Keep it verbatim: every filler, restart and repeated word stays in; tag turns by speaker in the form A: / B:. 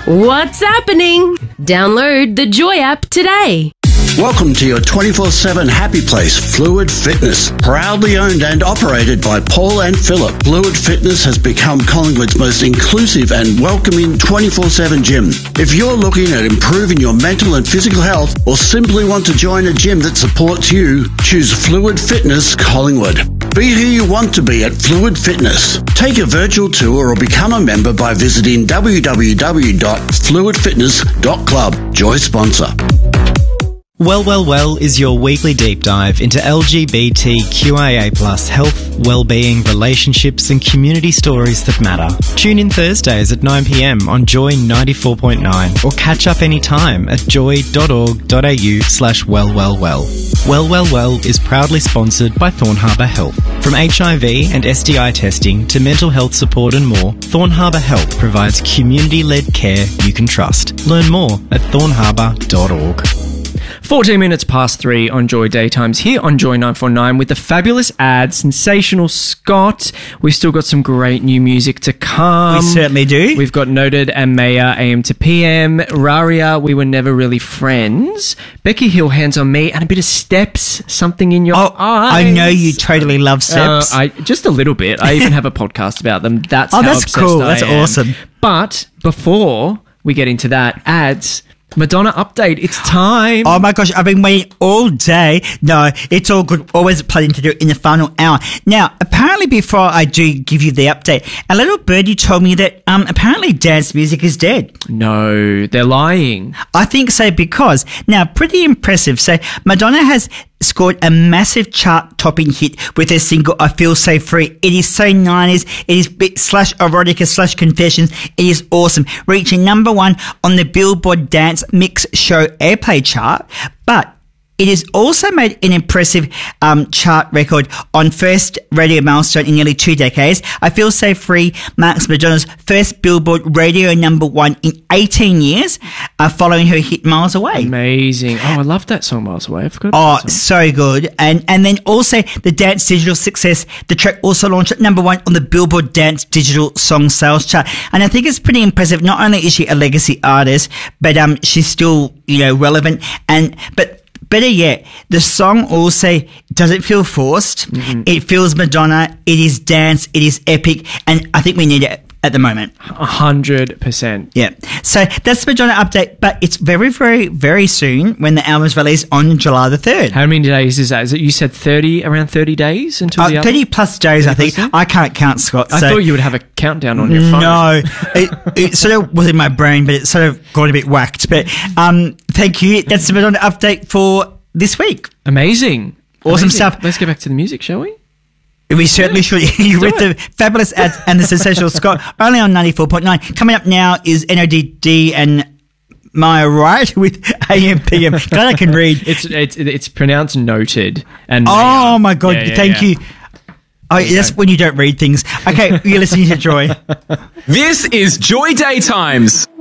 A: What's happening? Download the Joy app today.
B: Welcome to your twenty-four seven happy place, Fluid Fitness. Proudly owned and operated by Paul and Philip, Fluid Fitness has become Collingwood's most inclusive and welcoming twenty-four seven gym. If you're looking at improving your mental and physical health or simply want to join a gym that supports you, choose Fluid Fitness Collingwood. Be who you want to be at Fluid Fitness. Take a virtual tour or become a member by visiting w w w dot fluid fitness dot club. Joy sponsor.
C: Well, well, well is your weekly deep dive into L G B T Q I A plus health, well-being, relationships and community stories that matter. Tune in Thursdays at nine p m on Joy ninety-four point nine or catch up anytime at joy dot org dot a u slash well, well, well. Well, well, well is proudly sponsored by Thorn Harbour Health. From H I V and S D I testing to mental health support and more, Thorn Harbour Health provides community-led care you can trust. Learn more at thorn harbour dot org.
D: fourteen minutes past three on Joy Daytimes here on Joy nine four nine with the fabulous ad, Sensational Scott. We've still got some great new music to come.
E: We certainly do.
D: We've got Noted and Maya, A M to P M, Raria, We Were Never Really Friends, Becky Hill, Hands on Me, and a bit of Steps, Something in Your
E: oh,
D: Eyes.
E: I know you totally love Steps.
D: Uh, I, just a little bit. I even have a podcast about them. That's
E: oh,
D: how
E: that's
D: obsessed
E: cool.
D: I
E: That's
D: am.
E: awesome.
D: But before we get into that, ads... Madonna update. It's time.
E: Oh my gosh, I've been waiting all day. No, it's all good. Always planning to do it in the final hour. Now, apparently before I do give you the update, a little birdie told me that um apparently dance music is dead.
D: No, they're lying.
E: I think so because, now pretty impressive. So Madonna has scored a massive chart-topping hit with her single I Feel So Free. It is so nineties. It is bit slash erotica slash confessions. It is awesome. Reaching number one on the Billboard Dance Mix Show Airplay chart. But it has also made an impressive um, chart record on first radio milestone in nearly two decades. I Feel So Free marks Madonna's first Billboard radio number one in eighteen years, uh, following her hit Miles Away.
D: Amazing. Oh, I love that song, Miles Away. I forgot
E: Oh,
D: about that song.
E: so good. And and then also the dance digital success. The track also launched at number one on the Billboard Dance Digital Song Sales chart. And I think it's pretty impressive. Not only is she a legacy artist, but um, she's still, you know, relevant. And but better yet, the song also doesn't feel forced. Mm-hmm. It feels Madonna. It is dance. It is epic. And I think we need it at the moment.
D: A hundred percent.
E: Yeah. So that's the Madonna update, but it's very, very, very soon when the album's released on July the third.
D: How many days is that? Is it you said thirty, around thirty days until
E: Uh,
D: the album?
E: thirty plus days, I think. I can't count, Scott.
D: I
E: so.
D: thought you would have a countdown on your phone.
E: No, it, it sort of was in my brain, but it sort of got a bit whacked. But um, thank you. That's the Madonna update for this week.
D: Amazing.
E: Awesome
D: Amazing.
E: stuff.
D: Let's get back to the music, shall we?
E: We certainly should. You with the fabulous ads and the sensational Scott, only on ninety-four point nine. Coming up now is N O D D and Maya Wright with A M P M. Glad I can read.
D: It's it's it's pronounced Noted. And
E: oh
D: Maya.
E: my God,
D: Yeah, yeah,
E: thank
D: yeah.
E: you. Oh, that's when you don't read things. Okay, you're listening to Joy.
F: This is Joy Daytimes.